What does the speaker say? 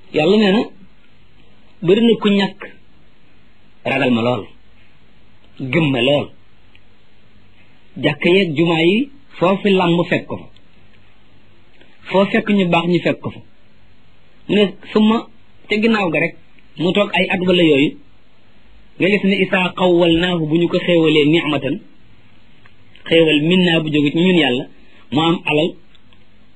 yàlla nee na bëri na ku ñàkk ragal ma lool gëm ma lool jàkk yeeg jumaa yi foofu làmb fekk ko fa foo fekk ñu baax ñu fekk ko fa mu ne suma ca ginnaaw ga rek mu toog ay at wala yooyu nga gis ne isaa xawwal naahu bu ñu ko xéewalee nicmatan xéewal min naa bu jóge ci ñun yàlla mu am alal